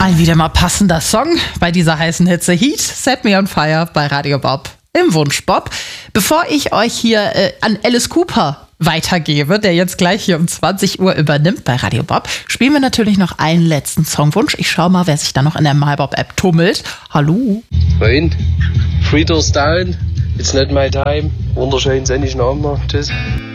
Ein wieder mal passender Song bei dieser heißen Hitze. Heat, Set Me on Fire bei Radio Bob im Wunschbob. Bevor ich euch hier an Alice Cooper weitergebe, der jetzt gleich hier um 20 Uhr übernimmt bei Radio Bob, spielen wir natürlich noch einen letzten Songwunsch. Ich schau mal, wer sich da noch in der MyBob-App tummelt. Hallo. Moin. Three Doors Down. It's not my time. Wunderschönen sonnigen Abend noch. Tschüss.